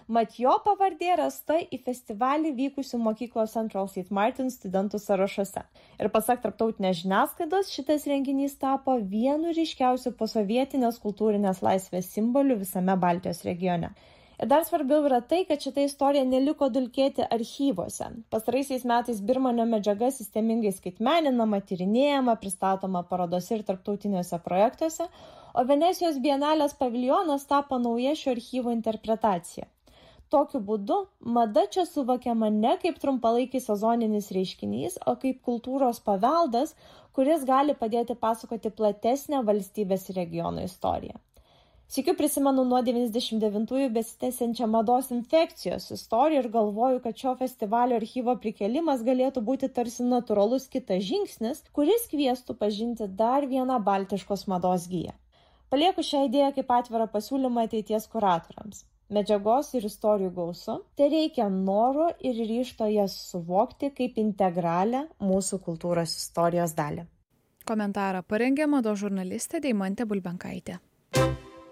Mat jo pavardė rasta į festivalį vykusių mokyklos Central St. Martin studentų sąrašuose. Ir pasak tarptautinės žiniasklaidos, šitas renginys tapo vienu ryškiausių posovietinės kultūrinės laisvės simbolių visame Baltijos regione. Ir dar svarbiau yra tai, kad šita istorija neliko dulkėti archyvuose. Pastaraisiais metais Birmanio medžiaga sistemingai skaitmeninama, tyrinėjama, pristatoma parodose ir tarptautiniuose projektuose, o Venecijos bienalės paviljonas tapo nauja šio archyvo interpretacija. Tokiu būdu, mada čia suvokiama ne kaip trumpalaikis sezoninis reiškinys, o kaip kultūros paveldas, kuris gali padėti pasakoti platesnę valstybės ir regiono istoriją. Sykiu prisimenu nuo 99-ųjų besitęsiančią mados infekcijos istoriją ir galvoju, kad šio festivalio archyvo prikėlimas galėtų būti tarsi natūralus kitas žingsnis, kuris kviestų pažinti dar vieną baltiškos mados giją. Palieku šią idėją kaip atvirą pasiūlymą ateities kuratoriams. Medžiagos ir istorijų gausu, tai reikia noro ir ryžto jas suvokti kaip integralią mūsų kultūros istorijos dalį. Komentarą parengė mados žurnalistė Deimantė Bulbenkaitė.